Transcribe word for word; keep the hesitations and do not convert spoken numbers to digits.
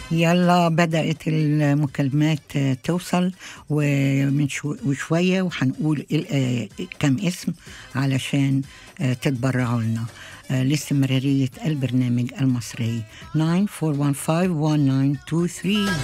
يلا بدأت المكالمات توصل، ومن شو وشوية وحنقول كم اسم علشان تتبرعوا لنا لاستمرارية البرنامج المصري. nine four one five one nine two three